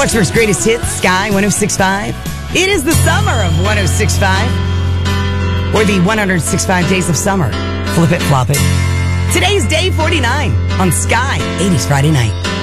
Clarksburg's greatest hits, Sky 106.5. It is the summer of 106.5. Or the 106.5 days of summer. Flip it, flop it. Today's day 49 on Sky 80s Friday night.